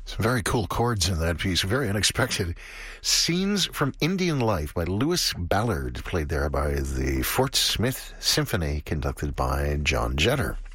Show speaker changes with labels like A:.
A: Some very cool chords in that piece, very unexpected. Scenes from Indian Life by Lewis Ballard, played there by the Fort Smith Symphony, conducted by John Jetter.